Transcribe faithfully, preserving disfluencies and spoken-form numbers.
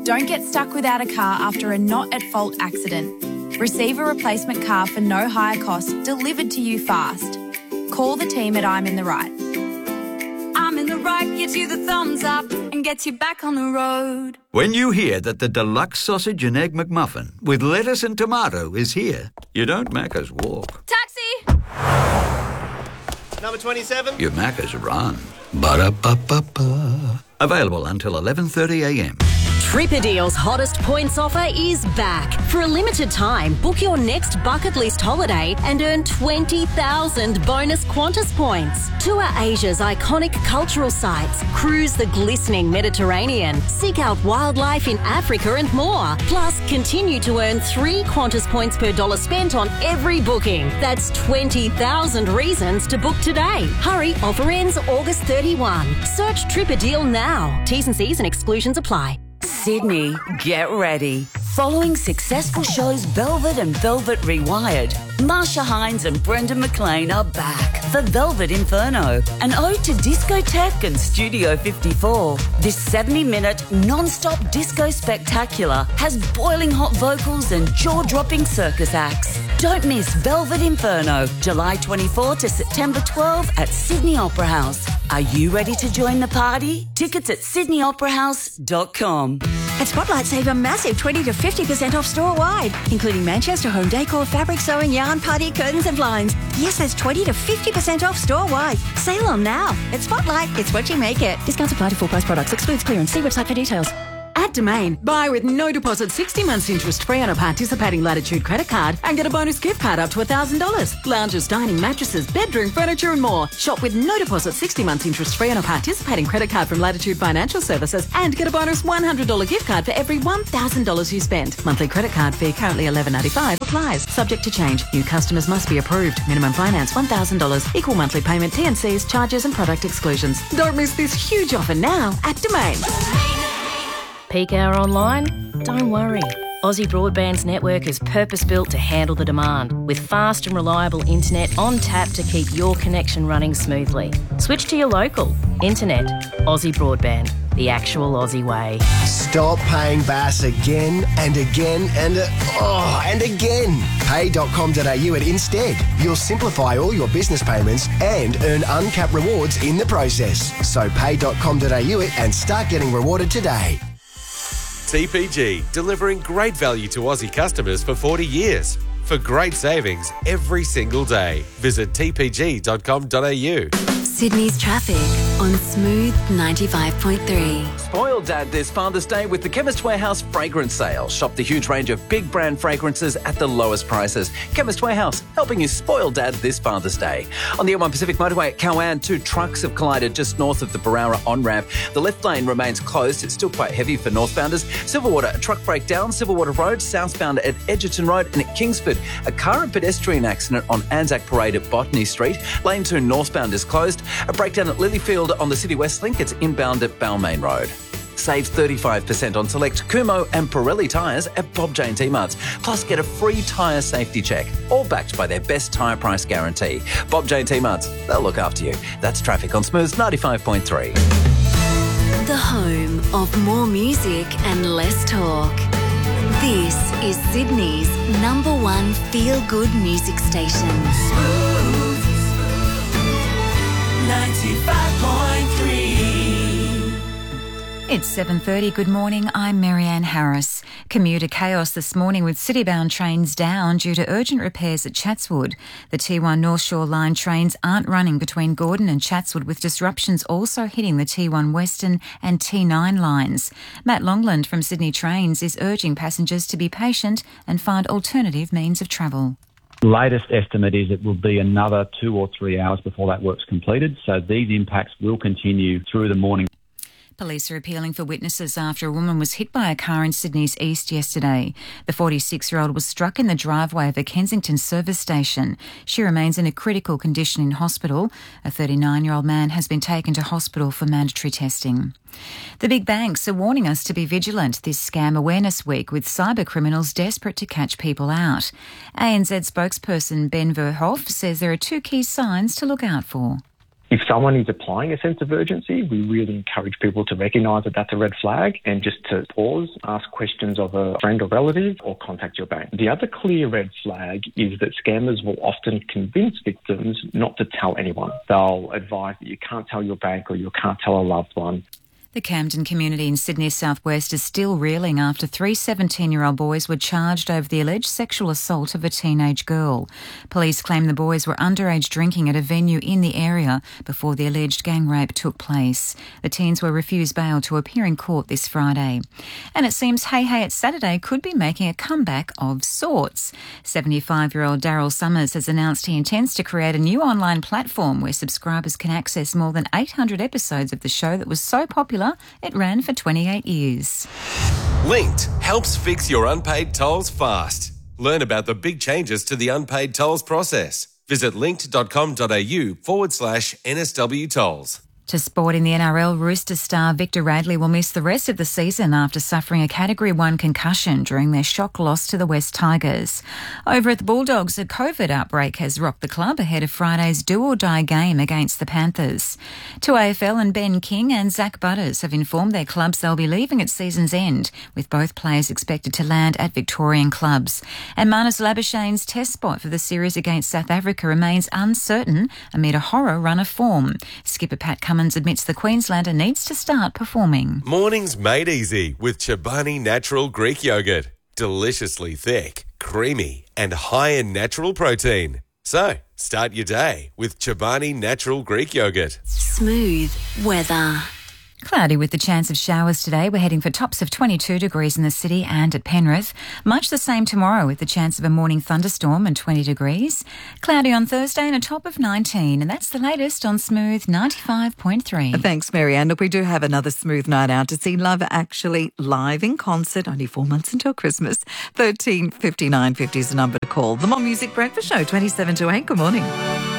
Don't get stuck without a car after a not-at-fault accident. Receive a replacement car for no higher cost delivered to you fast. Call the team at I'm in the Right. I'm in the Right gives you the thumbs up and gets you back on the road. When you hear that the deluxe sausage and egg McMuffin with lettuce and tomato is here, you don't Macca's walk. Taxi! Number twenty-seven. You Macca's run. Ba-da-ba-ba-ba. Available until eleven thirty a m. Tripadeal's hottest points offer is back. For a limited time, book your next bucket list holiday and earn twenty thousand bonus Qantas points. Tour Asia's iconic cultural sites, cruise the glistening Mediterranean, seek out wildlife in Africa and more. Plus, continue to earn three Qantas points per dollar spent on every booking. That's twenty thousand reasons to book today. Hurry, offer ends August thirty-first. Search Tripadeal now. T's and C's and exclusions apply. Sydney, get ready. Following successful shows Velvet and Velvet Rewired, Marsha Hines and Brendan McLean are back for Velvet Inferno, an ode to discotheque and Studio fifty-four. This seventy-minute non-stop disco spectacular has boiling hot vocals and jaw-dropping circus acts. Don't miss Velvet Inferno, July twenty-fourth to September twelfth at Sydney Opera House. Are you ready to join the party? Tickets at sydney opera house dot com. At Spotlight, save a massive twenty to fifty percent off store-wide, including Manchester home decor, fabric sewing, yarn, party curtains and blinds. Yes, that's twenty to fifty percent off store-wide. Sale on now. At Spotlight, it's what you make it. Discounts apply to full-price products. Excludes clearance. See website for details. At Domain, buy with no deposit, sixty months interest free on a participating Latitude credit card and get a bonus gift card up to one thousand dollars. Lounges, dining, mattresses, bedroom, furniture and more. Shop with no deposit, sixty months interest free on a participating credit card from Latitude Financial Services and get a bonus one hundred dollars gift card for every one thousand dollars you spend. Monthly credit card fee currently eleven ninety-five applies. Subject to change. New customers must be approved. Minimum finance one thousand dollars. Equal monthly payment, T and C's, charges and product exclusions. Don't miss this huge offer now at Domain. Peak hour online? Don't worry. Aussie Broadband's network is purpose-built to handle the demand, with fast and reliable internet on tap to keep your connection running smoothly. Switch to your local. Internet. Aussie Broadband. The actual Aussie way. Stop paying Bass again and again and uh, oh, and again. pay dot com dot a u at Instead. You'll simplify all your business payments and earn uncapped rewards in the process. So pay dot com dot a u it and start getting rewarded today. T P G, delivering great value to Aussie customers for forty years. For great savings every single day. Visit t p g dot com dot a u. Sydney's traffic on Smooth ninety-five point three. Spoil Dad this Father's Day with the Chemist Warehouse fragrance sale. Shop the huge range of big brand fragrances at the lowest prices. Chemist Warehouse, helping you spoil Dad this Father's Day. On the M one Pacific Motorway at Cowan, two trucks have collided just north of the Barara on-ramp. The left lane remains closed. It's still quite heavy for northbounders. Silverwater, a truck breakdown. Silverwater Road, southbound at Edgerton Road, and at Kingsford, a car and pedestrian accident on Anzac Parade at Botany Street. Lane two northbound is closed. A breakdown at Lilyfield on the City West Link. It's inbound at Balmain Road. Save thirty-five percent on select Kumo and Pirelli tyres at Bob Jane T-Marts. Plus, get a free tyre safety check. All backed by their best tyre price guarantee. Bob Jane T-Marts, they'll look after you. That's traffic on Smooth ninety-five point three. The home of more music and less talk. This is Sydney's number one feel-good music station. Smooth ninety-five point three. It's seven thirty. Good morning. I'm Marianne Harris. Commuter chaos this morning with city-bound trains down due to urgent repairs at Chatswood. The T one North Shore Line trains aren't running between Gordon and Chatswood, with disruptions also hitting the T one Western and T nine lines. Matt Longland from Sydney Trains is urging passengers to be patient and find alternative means of travel. Latest estimate is it will be another two or three hours before that work's completed, so these impacts will continue through the morning. Police are appealing for witnesses after a woman was hit by a car in Sydney's east yesterday. The forty-six-year-old was struck in the driveway of a Kensington service station. She remains in a critical condition in hospital. A thirty-nine-year-old man has been taken to hospital for mandatory testing. The big banks are warning us to be vigilant this Scam Awareness Week, with cyber criminals desperate to catch people out. A N Z spokesperson Ben Verhoef says there are two key signs to look out for. If someone is applying a sense of urgency, we really encourage people to recognise that that's a red flag and just to pause, ask questions of a friend or relative, or contact your bank. The other clear red flag is that scammers will often convince victims not to tell anyone. They'll advise that you can't tell your bank or you can't tell a loved one. The Camden community in Sydney's southwest is still reeling after three seventeen-year-old boys were charged over the alleged sexual assault of a teenage girl. Police claim the boys were underage drinking at a venue in the area before the alleged gang rape took place. The teens were refused bail to appear in court this Friday. And it seems Hey Hey It's Saturday could be making a comeback of sorts. seventy-five-year-old Daryl Summers has announced he intends to create a new online platform where subscribers can access more than eight hundred episodes of the show that was so popular it ran for twenty-eight years. Linked helps fix your unpaid tolls fast. Learn about the big changes to the unpaid tolls process. Visit linked.com.au forward slash NSW tolls. To sport in the N R L, Roosters star Victor Radley will miss the rest of the season after suffering a Category one concussion during their shock loss to the West Tigers. Over at the Bulldogs, a COVID outbreak has rocked the club ahead of Friday's do-or-die game against the Panthers. To A F L and Ben King and Zach Butters have informed their clubs they'll be leaving at season's end, with both players expected to land at Victorian clubs. And Marnus Labuschagne's test spot for the series against South Africa remains uncertain amid a horror run of form. Skipper Pat Cummins admits the Queenslander needs to start performing. Mornings made easy with Chobani Natural Greek Yogurt. Deliciously thick, creamy and high in natural protein. So, start your day with Chobani Natural Greek Yogurt. Smooth weather. Cloudy with the chance of showers today. We're heading for tops of twenty-two degrees in the city and at Penrith. Much the same tomorrow with the chance of a morning thunderstorm and twenty degrees. Cloudy on Thursday and a top of nineteen. And that's the latest on Smooth ninety-five point three. Thanks, Marianne. Look, we do have another Smooth night out to see Love Actually live in concert, only four months until Christmas. thirteen fifty-nine fifty is the number to call. The More Music Breakfast Show, twenty-seven to eight. Good morning.